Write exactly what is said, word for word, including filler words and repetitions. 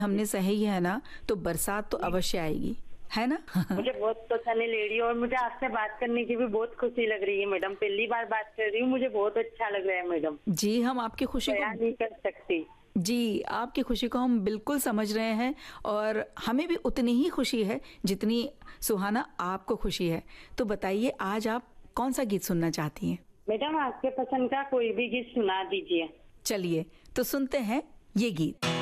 हमने सही है ना, तो बरसात तो अवश्य आएगी, है ना? मुझे बहुत पसंद है लेडी, और मुझे आपसे बात करने की भी बहुत खुशी लग रही है मैडम। पहली बार बात कर रही हूँ, मुझे बहुत अच्छा लग रहा है मैडम। जी, हम आपकी खुशी बयान को नहीं कर सकती। जी, आपकी खुशी को हम बिल्कुल समझ रहे हैं और हमें भी उतनी ही खुशी है जितनी सुहाना आपको खुशी है। तो बताइए आज आप कौन-सा गीत सुनना चाहती हैं? मैडम आपके पसंद का कोई भी गीत सुना दीजिए। चलिए, तो सुनते हैं ये गीत।